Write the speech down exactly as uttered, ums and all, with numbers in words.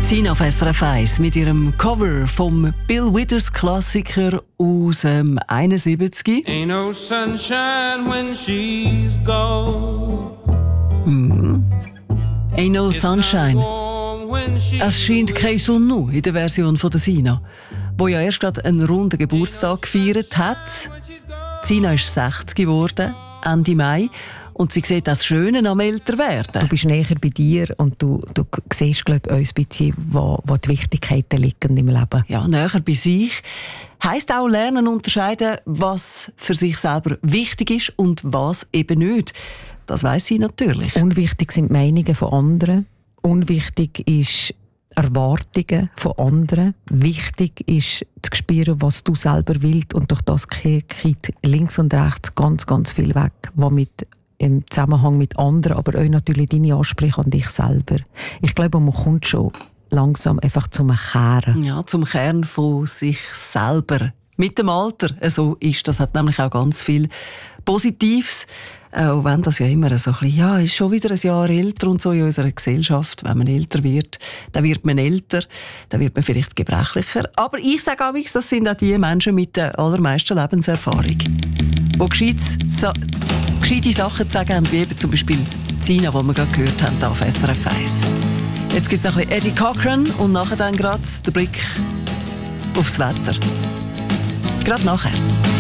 Sina auf S R F eins mit ihrem Cover vom Bill Withers Klassiker aus dem einundsiebzig. Ain't no sunshine when she's gone. Mhm. Ain't no sunshine. Es scheint keine Sonne in der Version von der Sina, wo ja erst gerade einen runden Geburtstag gefeiert hat. Sina ist sechzig geworden, Ende Mai. Und sie sieht das Schöne am Älterwerden. Du bist näher bei dir und du, du siehst, glaube ich, uns ein bisschen, wo, wo die Wichtigkeiten liegen im Leben. Ja, näher bei sich. Heisst auch lernen unterscheiden, was für sich selber wichtig ist und was eben nicht. Das weiss sie natürlich. Unwichtig sind die Meinungen von anderen. Unwichtig ist Erwartungen von anderen. Wichtig ist zu spüren, was du selber willst. Und durch das geht links und rechts ganz, ganz viel weg, was mit im Zusammenhang mit anderen, aber auch natürlich deine Ansprüche an dich selber. Ich glaube, man kommt schon langsam einfach zum Kern. Ja, zum Kern von sich selber. Mit dem Alter, so ist das, hat nämlich auch ganz viel Positives. Auch wenn das ja immer so ein bisschen, ja, ist schon wieder ein Jahr älter und so in unserer Gesellschaft. Wenn man älter wird, dann wird man älter, dann wird man vielleicht gebrechlicher. Aber ich sage auch, das sind auch die Menschen mit der allermeisten Lebenserfahrung, die gescheites, so, gescheite Sachen zu sagen haben, wie eben zum Beispiel Sina, die wir gerade gehört haben, hier auf S R F eins. Jetzt gibt es noch ein bisschen Eddie Cochran und nachher dann gerade der Blick aufs Wetter. Gerade nachher.